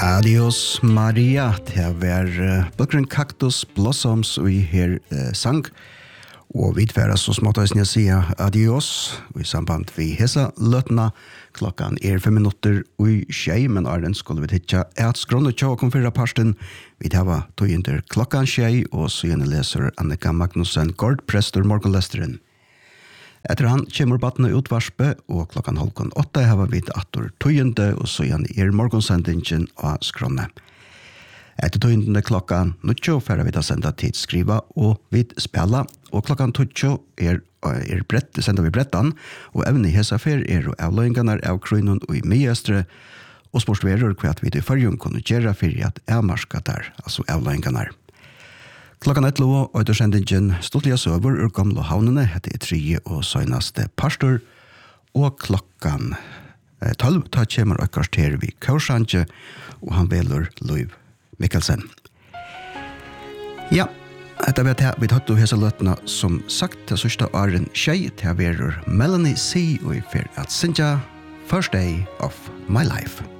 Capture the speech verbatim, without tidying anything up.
Adios Maria, det var uh, Bøkren Cactus Blossoms og i her uh, sang. Og vi tverra så smått å sige adios i samband vi hesa løtna. Klokkan er fem minutter og i tjei, men Arden skulle vi titta et skrånne tjå og kom fyrra parsten. Vi tava tog inter klokkan tjei, og så gjerne leser Annika Magnussen, Gord Prestor, Morgonlesteren. Etter han kommer battene utvarspe, og klokkan halvkon åtta har vi atter tøyende, og så gjerne er morgonsendingen av skrånne. Etter tøyende klokkan nuttjo færre vi da senda tid skriva og vi spela, og klokkan tuttjo er, er brett, senda vi brettan, og evne i hesafer er og avløyngarna av krøynon og i myeistre, og spørsverer hva at vi til fargen kunne gjøre fyrir at avmarska der, altså avløyngarna. Klokkan ett lov og etter sendingen stoltiga søver ur gamle havnene, hette i tredje og søgnaste pastor, og klokkan tolv ta kjemmer og kvarter vi Kaursanje, og han velur Løyv Mikkelsen. Ja, etter vet jeg, vi tatt og hese løtene som sagt til sørste åren tjei til verur Melanie C. og i fer at Sinja First Day of My Life.